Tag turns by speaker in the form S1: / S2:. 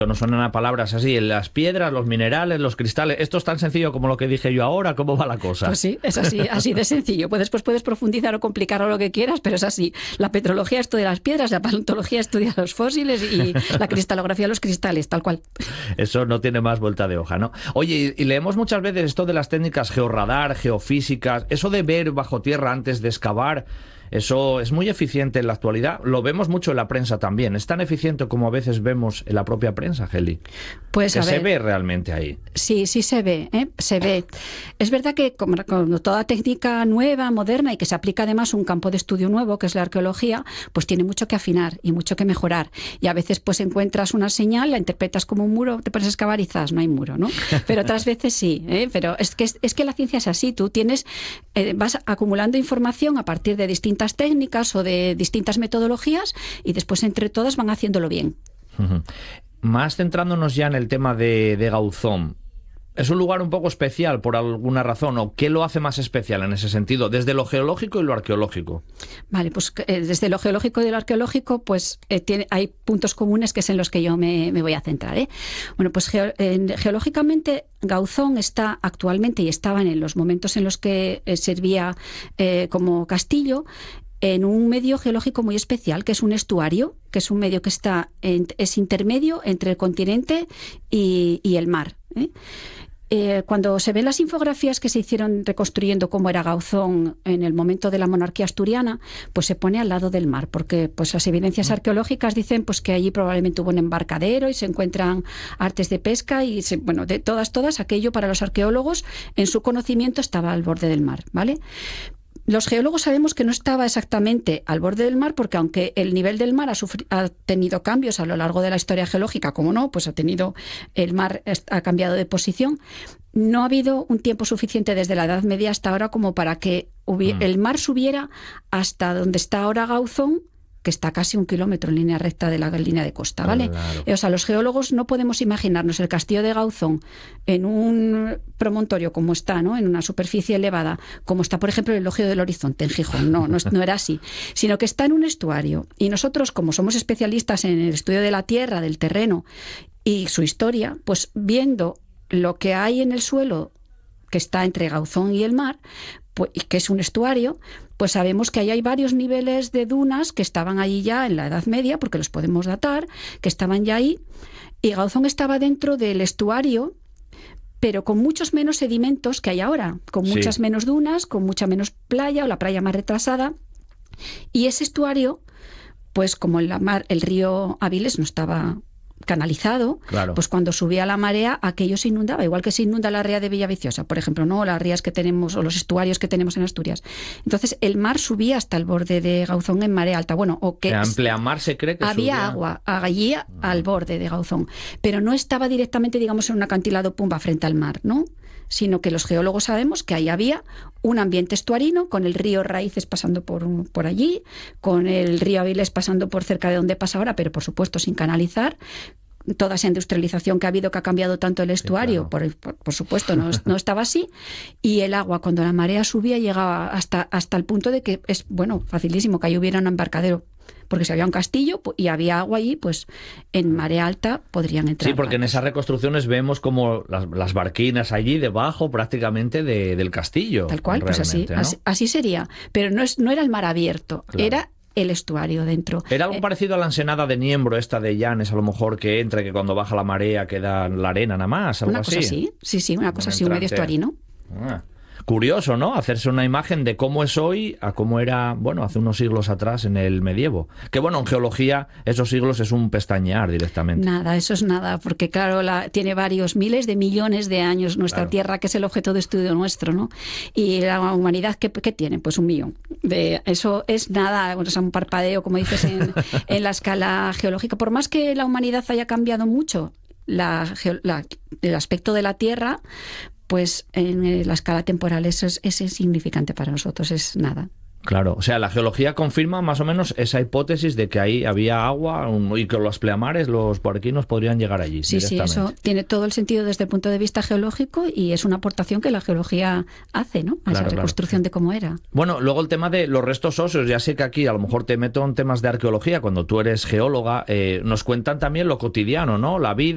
S1: No suenan a palabras así, en las piedras, los minerales, los cristales. ¿Esto es tan sencillo como lo que dije yo ahora? ¿Cómo va la cosa?
S2: Pues sí, es así de sencillo. Después puedes profundizar o complicarlo lo que quieras, pero es así. La petrología estudia las piedras, la paleontología estudia los fósiles y la cristalografía los cristales, tal cual.
S1: Eso no tiene más vuelta de hoja, ¿no? Oye, y leemos muchas veces esto de las técnicas georradar, geofísicas, eso de ver bajo tierra antes de excavar. Eso es muy eficiente en la actualidad. Lo vemos mucho en la prensa también. ¿Es tan eficiente como a veces vemos en la propia prensa, Geli?
S2: Pues
S1: ¿Que se ve realmente ahí?
S2: Sí, se ve, se ve. Es verdad que como toda técnica nueva, moderna y que se aplica además a un campo de estudio nuevo, que es la arqueología, pues tiene mucho que afinar y mucho que mejorar. Y a veces pues encuentras una señal, la interpretas como un muro, te pones a excavar y zas, no hay muro, ¿no? Pero otras veces sí, pero es que la ciencia es así. Tú vas acumulando información a partir de distintas técnicas o de distintas metodologías y después entre todas van haciéndolo bien.
S1: Más centrándonos ya en el tema de Gauzón, ¿es un lugar un poco especial por alguna razón o qué lo hace más especial en ese sentido, desde lo geológico y lo arqueológico?
S2: Vale, pues desde lo geológico y lo arqueológico pues hay puntos comunes que es en los que yo me voy a centrar. Bueno, pues geológicamente Gauzón está actualmente y estaba en los momentos en los que servía como castillo en un medio geológico muy especial, que es un estuario, que es un medio que es intermedio entre el continente y el mar. Cuando se ven las infografías que se hicieron reconstruyendo cómo era Gauzón en el momento de la monarquía asturiana, pues se pone al lado del mar, porque pues las evidencias arqueológicas dicen pues que allí probablemente hubo un embarcadero y se encuentran artes de pesca y de todas aquello para los arqueólogos en su conocimiento estaba al borde del mar, ¿vale? Los geólogos sabemos que no estaba exactamente al borde del mar porque aunque el nivel del mar ha tenido cambios a lo largo de la historia geológica, como no, pues el mar ha cambiado de posición, no ha habido un tiempo suficiente desde la Edad Media hasta ahora como para que el mar subiera hasta donde está ahora Gauzón, que está casi 1 kilómetro en línea recta de la línea de costa, ¿vale? Claro. O sea, los geólogos no podemos imaginarnos el castillo de Gauzón en un promontorio como está, ¿no? En una superficie elevada, como está, por ejemplo, el Logio del Horizonte en Gijón. No era así, sino que está en un estuario. Y nosotros, como somos especialistas en el estudio de la tierra, del terreno y su historia, pues viendo lo que hay en el suelo que está entre Gauzón y el mar, pues, que es un estuario, pues sabemos que ahí hay varios niveles de dunas que estaban allí ya en la Edad Media, porque los podemos datar, que estaban ya ahí, y Gauzón estaba dentro del estuario, pero con muchos menos sedimentos que hay ahora, con muchas menos dunas, con mucha menos playa, o la playa más retrasada, y ese estuario, pues como el río Avilés no estaba canalizado, claro, pues cuando subía la marea aquello se inundaba, igual que se inunda la ría de Villaviciosa, por ejemplo, no las rías que tenemos o los estuarios que tenemos en Asturias. Entonces el mar subía hasta el borde de Gauzón en marea alta. Bueno, o que
S1: en pleamar se cree que
S2: había
S1: subía
S2: agua allí al borde de Gauzón, pero no estaba directamente, digamos, en un acantilado pumba frente al mar, ¿no? Sino que los geólogos sabemos que ahí había un ambiente estuarino, con el río Raíces pasando por allí, con el río Avilés pasando por cerca de donde pasa ahora, pero por supuesto sin canalizar. Toda esa industrialización que ha habido, que ha cambiado tanto el estuario, sí, claro, por supuesto no estaba así, y el agua cuando la marea subía llegaba hasta el punto de que es facilísimo que ahí hubiera un embarcadero, porque si había un castillo y había agua allí, pues en marea alta podrían entrar.
S1: Sí, porque en esas reconstrucciones vemos como las barquinas allí debajo prácticamente del castillo.
S2: Tal cual, pues así sería, pero no era el mar abierto, claro, era el estuario dentro.
S1: ¿Era algo parecido a la ensenada de Niembro, esta de Llanes, a lo mejor, que entra, que cuando baja la marea queda la arena nada más? ¿Algo
S2: una cosa así? Sí, una cosa así, un medio estuarino.
S1: Curioso, ¿no? Hacerse una imagen de cómo es hoy a cómo era, hace unos siglos atrás en el medievo. Que en geología esos siglos es un pestañear directamente.
S2: Nada, eso es nada, porque claro, tiene varios miles de millones de años nuestra Tierra, que es el objeto de estudio nuestro, ¿no? Y la humanidad, ¿qué tiene? Pues 1 millón. Eso es nada, o sea, un parpadeo, como dices, en la escala geológica. Por más que la humanidad haya cambiado mucho el aspecto de la Tierra, pues en la escala temporal es insignificante para nosotros, es nada.
S1: Claro, o sea, la geología confirma más o menos esa hipótesis de que ahí había agua y que los pleamares, los barquinos podrían llegar allí.
S2: Sí, eso tiene todo el sentido desde el punto de vista geológico y es una aportación que la geología hace, ¿no? A esa reconstrucción de cómo era.
S1: Bueno, luego el tema de los restos óseos, ya sé que aquí a lo mejor te meto en temas de arqueología, cuando tú eres geóloga, nos cuentan también lo cotidiano, ¿no? La vida.